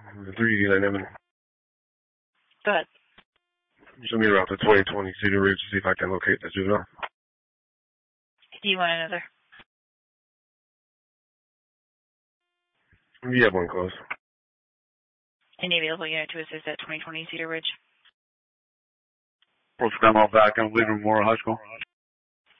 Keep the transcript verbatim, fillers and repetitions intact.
The three nine Evan. Go ahead. Show me around the twenty twenty Cedar Ridge to see if I can locate that juvenile. Do you want another? You have one close. Any available unit to assist at twenty twenty Cedar Ridge? Port Scramble back. I'm leaving Memorial High School.